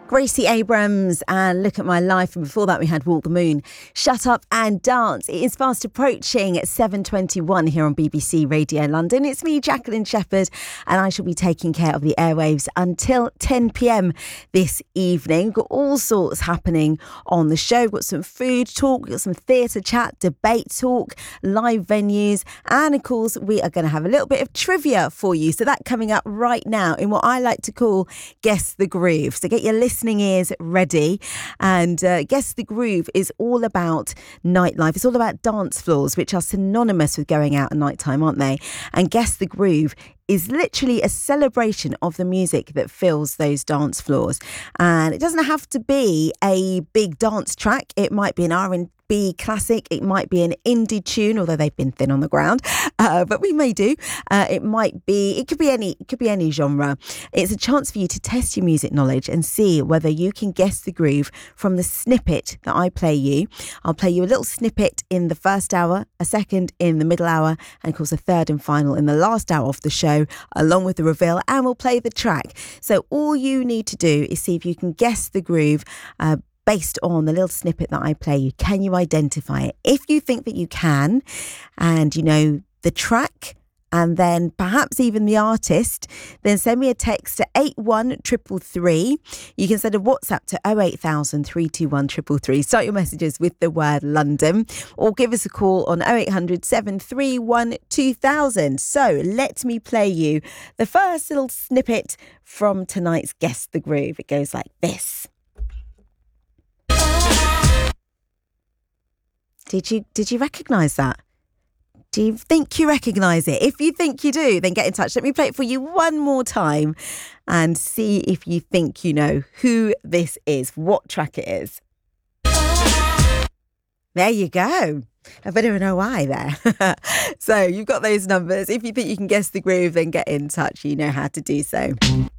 Gracie Abrams and Look at My Life, and before that we had Walk the Moon, Shut Up and Dance. It is fast approaching at 7:21 here on BBC Radio London. It's me, Jacqueline Shepherd, and I shall be taking care of the airwaves until 10 p.m. this evening. We've got all sorts happening on the show. We've got some food talk, we've got some theatre chat, debate talk, live venues, and of course we are going to have a little bit of trivia for you. So that coming up right now in what I like to call Guess the Groove. So get your listening ears ready, and Guess the Groove is all about nightlife. It's all about dance floors, which are synonymous with going out at night time, aren't they? And Guess the Groove is literally a celebration of the music that fills those dance floors. And it doesn't have to be a big dance track. It might be an R&B classic. It might be an indie tune, although they've been thin on the ground, but we may do. It could be any genre. It's a chance for you to test your music knowledge and see whether you can guess the groove from the snippet that I play you. I'll play you a little snippet in the first hour, a second in the middle hour, and of course a third and final in the last hour of the show, along with the reveal, and we'll play the track. So all you need to do is see if you can guess the groove based on the little snippet that I play you. Can you identify it? If you think that you can, and you know the track, and then perhaps even the artist, then send me a text to 81333. You can send a WhatsApp to 08000 321 333. Start your messages with the word London, or give us a call on 0800 731 2000. So let me play you the first little snippet from tonight's Guess the Groove. It goes like this. Did you recognise that? Do you think you recognise it? If you think you do, then get in touch. Let me play it for you one more time and see if you think you know who this is, what track it is. There you go. A bit of an OI there. So you've got those numbers. If you think you can guess the groove, then get in touch. You know how to do so.